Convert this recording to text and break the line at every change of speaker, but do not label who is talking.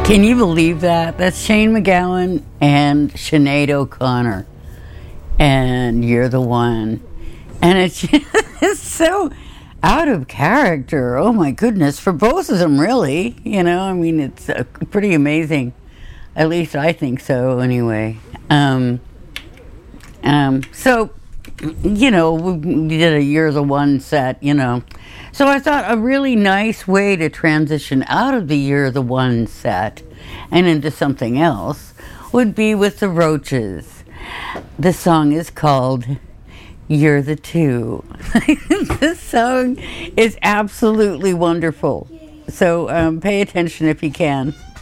Can you believe that? That's Shane MacGowan and Sinead O'Connor. And You're the One. And it's it's so out of character. Oh my goodness. For both of them, really. You know, I mean, it's pretty amazing. At least I think so, anyway. So, you know, we did a You're the One set, you know. So I thought a really nice way to transition out of the You're the One set and into something else would be with the Roaches. The song is called You're the Two. This song is absolutely wonderful. So pay attention if you can.